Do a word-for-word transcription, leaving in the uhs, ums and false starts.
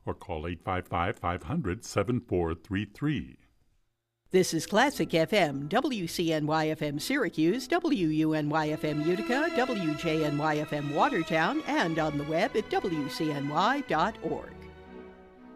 or call eight five five, five hundred, seven four three three. This is Classic F M, W C N Y F M Syracuse, W U N Y F M Utica, W J N Y F M Watertown, and on the web at W C N Y dot org.